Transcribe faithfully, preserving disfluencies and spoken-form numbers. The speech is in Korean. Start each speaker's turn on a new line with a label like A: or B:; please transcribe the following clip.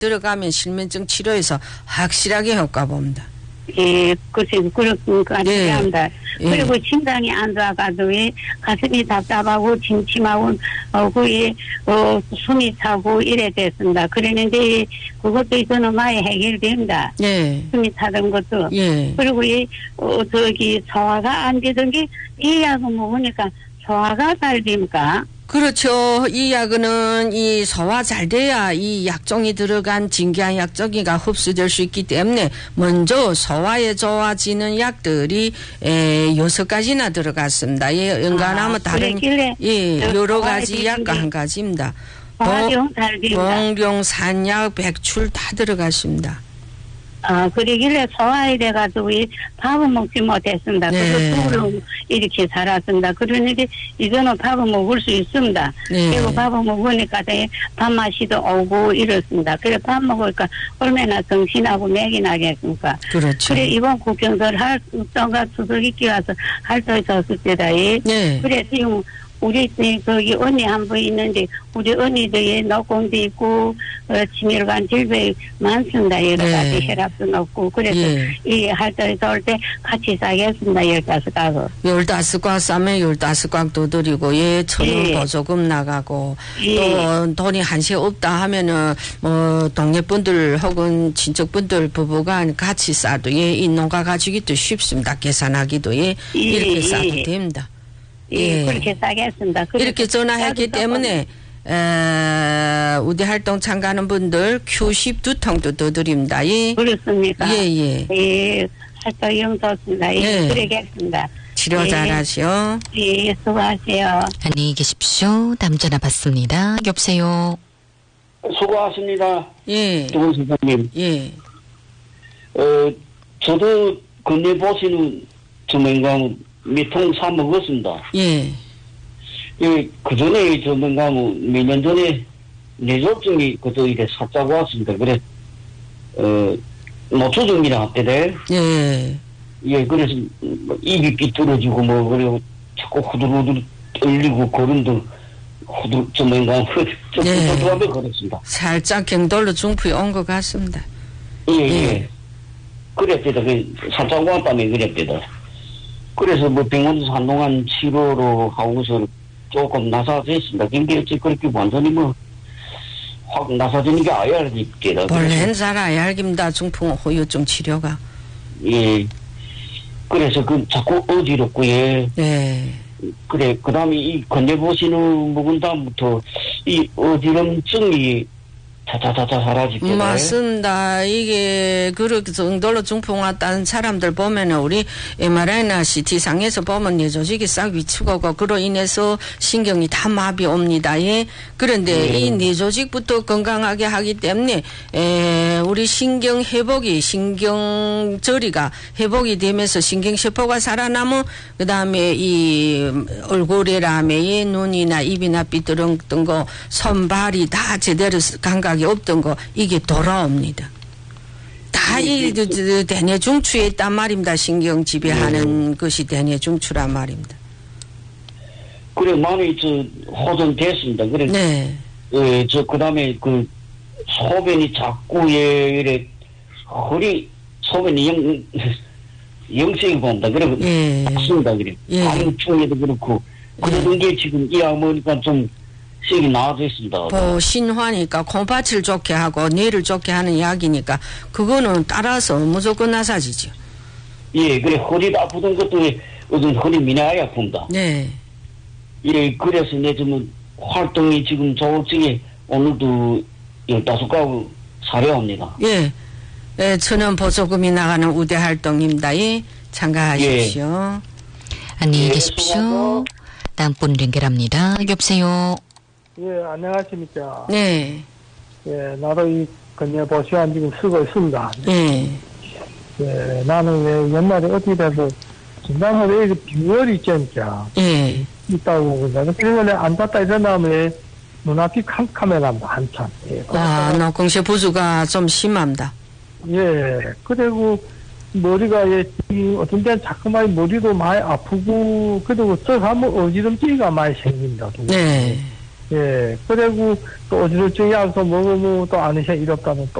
A: 들어가면 실면증 치료에서 확실하게 효과 봅니다.
B: 예, 글쎄, 그렇게
A: 예.
B: 합니다.
A: 예.
B: 그리고 심장이 안 좋아가지고, 가슴이 답답하고, 침침하고, 어, 그에, 어, 숨이 차고, 이래 됐습니다. 그랬는데, 그것도 이거는 많이 해결됩니다.
A: 예.
B: 숨이 차던 것도.
A: 예.
B: 그리고 이, 어, 저기, 소화가 안 되던 게, 이 약을 먹으니까 소화가 잘 됩니까?
A: 그렇죠. 이 약은 이 소화 잘 돼야 이 약종이 들어간 진기한 약종이가 흡수될 수 있기 때문에 먼저 소화에 좋아지는 약들이 에, 여섯 가지나 들어갔습니다. 예, 연간하면
B: 아,
A: 다른
B: 그랬길래
A: 예, 여러
B: 소화에
A: 가지
B: 되는
A: 약과
B: 게
A: 한 가지입니다.
B: 소화경 잘 됩니다.
A: 봉룡, 산약, 백출 다 들어갔습니다.
B: 아, 그러길래 소화에 돼가지고, 이 밥을 먹지 못했습니다.
A: 네.
B: 그래서 술로 이렇게 살았습니다. 그러는데, 이거는 밥을 먹을 수 있습니다.
A: 네.
B: 그리고 밥을 먹으니까 밥맛이도 오고 이렇습니다. 그래, 밥 먹으니까 얼마나 정신하고 맥이 나겠습니까?
A: 그렇죠.
B: 그래, 이번 국경설 할, 정가 수술기끼 와서 할때 줬을 때다, 예.
A: 네.
B: 그래, 지금, 우리, 거기 언니 한 분 있는데, 우리 언니들이 노공도 있고, 어, 치밀간 질병이 많습니다. 여러
A: 네.
B: 가지 혈압도 높고. 그래서,
A: 예.
B: 이 할때 좋을 때 같이 싸겠습니다. 열다섯 가구.
A: 열다섯 꽉 싸면 열다섯 꽉도 드리고, 예, 천원
B: 예.
A: 보조금 나가고,
B: 예.
A: 또 돈이 한시 없다 하면은, 뭐, 동네분들 혹은 친척분들 부부가 같이 싸도, 예, 이 농가 가지기도 쉽습니다. 계산하기도, 예,
B: 예,
A: 이렇게 싸도
B: 예.
A: 됩니다.
B: 예,
A: 예.
B: 그렇게 싸겠습니다. 그래서
A: 이렇게 전화했기
B: 싸도
A: 때문에, 에, 우대 활동 참가하는 분들 큐십 두 통도 더 드립니다. 예.
B: 그렇습니까?
A: 예, 예.
B: 예, 할때 영 좋습니다. 예,
A: 예.
B: 그러겠습니다.
A: 치료
B: 예.
A: 잘하시오.
B: 예, 수고하세요.
C: 안녕히 계십시오. 다음 전화 받습니다. 여보세요.
D: 수고하십니다.
A: 예.
D: 두분 선생님.
A: 예.
D: 어, 저도 근래 보시는 조명강 몇통 사 먹었습니다.
A: 예.
D: 예, 그 전에 조명강 몇 년 전에 뇌졸중이 그저 이래 살짝 왔습니다. 그래, 어, 노초중이라 할때래.
A: 예.
D: 예, 그래서 입이 삐뚤어지고 뭐, 그리고 자꾸 후들후들 떨리고 걸음도 후들, 조명강 좀
A: 예.
D: 후들후들 걸었습니다.
A: 살짝 경돌로 중풍이 온 것 같습니다.
D: 예, 예.
A: 예.
D: 그랬대다. 그, 살짝 왔다며 그랬대다. 그래서 뭐 병원에서 한동안 치료로 하고서 조금 나사졌습니다. 근데 어째 그렇게 완전히 뭐, 확 나사지는 게 아예 알겠다.
A: 원래는 잘 알아야 알깁니다. 중풍 후유증 치료가.
D: 예. 그래서 그 자꾸 어지럽고, 예.
A: 예.
D: 그래, 그 다음에 이 건네보시는 먹은 다음부터 이 어지럼증이 차차차차 사라지게.
A: 맞습니다. 이게 그렇게 정도로 중풍 왔다는 사람들 보면은 우리 엠알아이나 씨티상에서 보면 뇌조직이 싹 위축하고 그로 인해서 신경이 다 마비 옵니다. 예. 그런데
D: 네.
A: 이 뇌조직부터 건강하게 하기 때문에 에 우리 신경 회복이 신경 저리가 회복이 되면서 신경세포가 살아나면 그다음에 이 얼굴이라며 이 눈이나 입이나 삐뚤었던 거 손발이 다 제대로 감각이 없던 거 이게 돌아옵니다. 다 이 대뇌 중추에 있단 말입니다. 신경 지배하는
D: 네.
A: 것이 대뇌 중추란 말입니다.
D: 그래, 많이 저 호전됐습니다. 그래,
A: 네.
D: 예, 저 그다음에 그 소변이 자꾸 예 이래 허리 소변이 영 영색이 본다. 그래,
A: 예.
D: 맞습니다. 그래,
A: 예.
D: 암충에도 그렇고 그런 게 지금 이 아무니까 좀 색이 나아졌습니다.
A: 보신화니까 콩팥을 좋게 하고 뇌를 좋게 하는 약이니까 그거는 따라서 무조건 나사지죠.
D: 예, 그래 허리 아프던 것도 어떤 허리 미나야 아픕니다.
A: 네.
D: 예, 그래서 내 지금 활동이 지금 조직에 오늘도 열다섯 가구 사려합니다.
A: 예. 예, 천연 보조금이 나가는 우대 활동입니다. 예. 참가하십시오.
C: 안녕히
D: 예,
C: 계십시오.
D: 수고하세요.
C: 다음 분 연결합니다. 여보세요.
E: 예, 안녕하십니까.
A: 네.
E: 예, 나도 이 건네보시안 지금 쓰고 있습니다.
A: 예.
E: 예, 나는 왜 옛날에 어디라도 진단하고 이게 비월이 있잖니까.
A: 예.
E: 있다고 그러는데, 그러면 앉았다 일어나면 눈앞이 캄캄해납니다, 한참. 예.
A: 아, 노공세 부주가 좀 심합니다.
E: 예, 그리고 머리가, 예, 이 어떤 데는 자꾸만 머리도 많이 아프고, 그리고 저 하면 어지럼증이가 많이 생깁니다.
A: 네.
E: 예, 그리고 또 어지러증이 약서 먹으면 또 안으셔 이렇다면 또